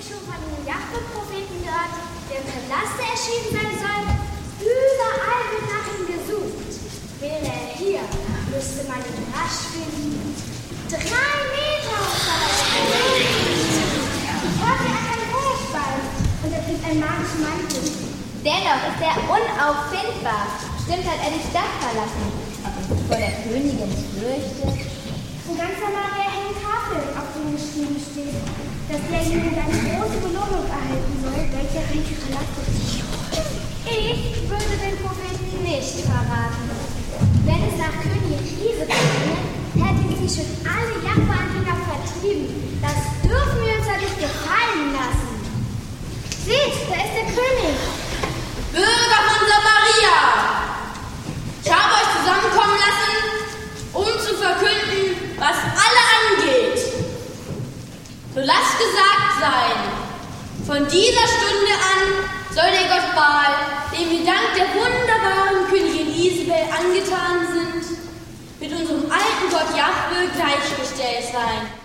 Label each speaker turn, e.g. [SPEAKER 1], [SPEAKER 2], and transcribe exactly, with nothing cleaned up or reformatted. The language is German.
[SPEAKER 1] ihr schon von dem Jahwe-Propheten gehört, der im Palast erschienen sein soll? Überall wird nach ihm gesucht. Wäre er hier, müsste man ihn rasch finden. Drei Meter hoch war er. Heute hat er ein Hochball und er trägt einen magischen Mantel.
[SPEAKER 2] Dennoch ist er unauffindbar. Stimmt, hat er die Stadt verlassen. Ob er sich vor der Königin fürchtet?
[SPEAKER 1] In ganz Samaria hängen Tafeln, auf denen geschrieben steht, dass derjenige eine große Belohnung erhalten soll, welcher reiche Palast ist. Ich würde den Propheten nicht verraten. Wenn es nach Königin Isabel ginge, hätten sie schon alle Jahwe-Anhänger vertrieben. Das dürfen wir uns ja nicht gefallen lassen. Seht, da ist der König.
[SPEAKER 3] Bürger von Samaria, ich habe euch zusammenkommen lassen, um zu verkünden, was alle angeht. So lasst gesagt sein, von dieser Stunde an soll der Gott Baal, dem wir dank der wunderbaren Königin Isabel angetan sind, mit unserem alten Gott Jahwe gleichgestellt sein.